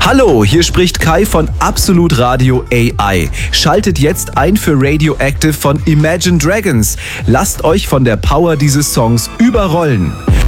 Hallo, hier spricht Kai von Absolut Radio AI. Schaltet jetzt ein für Radioactive von Imagine Dragons. Lasst euch von der Power dieses Songs überrollen.